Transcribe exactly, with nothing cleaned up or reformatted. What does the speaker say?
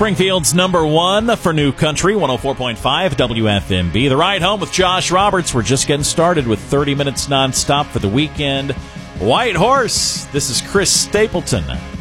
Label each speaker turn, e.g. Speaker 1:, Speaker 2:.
Speaker 1: Springfield's number one for New Country, one oh four point five W F M B. The ride home with Josh Roberts. We're just getting started with thirty minutes nonstop for the weekend. White Horse, this is Chris Stapleton.